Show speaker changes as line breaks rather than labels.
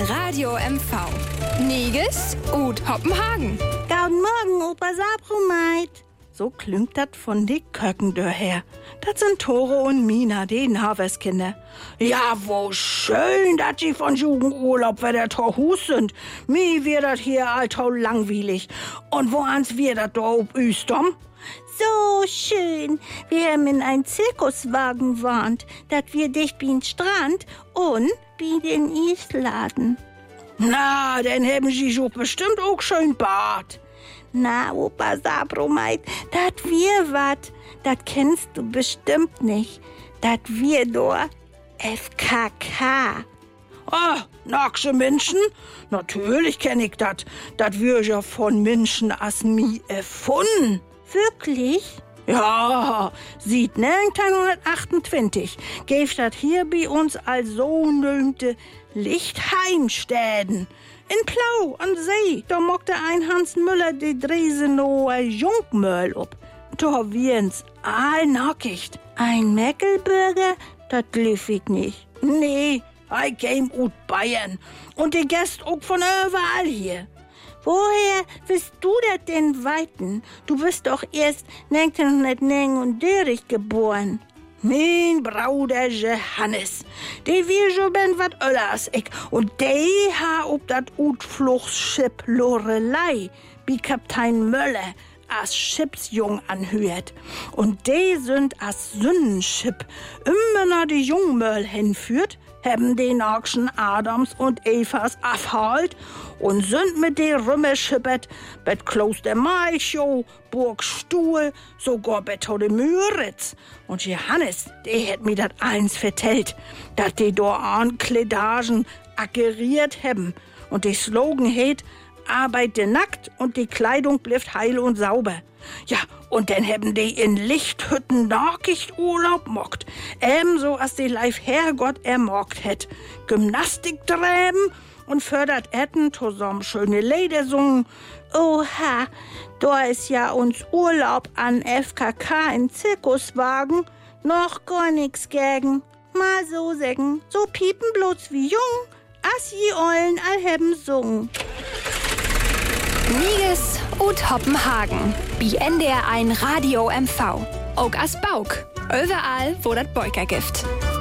Radio MV. Niges und Hoppenhagen.
Guten Morgen, Opa Sabrumeit. So klingt dat von die Köcken daher. Dat sind Tore und Mina, die Naveskinde. Ja, wo schön, dat die von Jugendurlaub wer der Torhus sind. Mir wird dat hier alltau langweilig. Und wo ans wir dat da ob Üstom? So schön. Wir haben in ein Zirkuswagen wohnt, dat wir dicht wie ein Strand und wie den Isladen. Na, dann haben sie so bestimmt auch schön Bad. Na, Opa Sabrumeit, dat wir wat, dat kennst du bestimmt nicht. Dat wir da FKK. Ah, nacksche Menschen? Natürlich kenn ich dat. Dat wir ja von Menschen as mi erfunden. Wirklich? Ja, sieht 1928 gäb dat hier bei uns als sogenannte Lichtheimstäden. In Plau an See, da mockte ein Hans Müller die Dresenower Jungmöll ob. Da wien's allnackicht. Ein Meckelbürger, dat lief ich nicht. Nee, I came ut Bayern. Und die Gäste auch von überall hier. Woher bist du das denn weiten? Du bist doch erst 1939 geboren. Mein Bruder Johannes, der wir schon ben wat öller als ich. Und der ha ob dat Utfluchtsschiff Lorelei, wie Kapitän Möller, as Schiffsjung anhört. Und die sind as Sündenschiff immer nach die Jungmöll hinführt, haben den Nachschen Adams und Evas afhalt und sind mit den Rümmer schippert, bet Kloster Malchow, Burg Stuhl, sogar bet Tode Müritz. Und Johannes, der hat mir dat eins vertellt, dat die da Ankledagen akkeriert haben. Und der Slogan heet, arbeite nackt und die Kleidung bleibt heil und sauber. Ja, und dann haben die in Lichthütten Nachricht Urlaub mockt. Ebenso als die live Herrgott ermockt hätt. Gymnastik treiben und fördert Etten zusammen schöne Lieder sungen. Oha, da ist ja uns Urlaub an FKK in Zirkuswagen noch gar nix gegen. Mal so sägen, so piepen bloß wie jung, as je Eulen all hebben sungen.
Niges und Hoppenhagen. Bi NDR1 Radio MV. Auch as Bauk. Überall, wo dat Beuker gibt.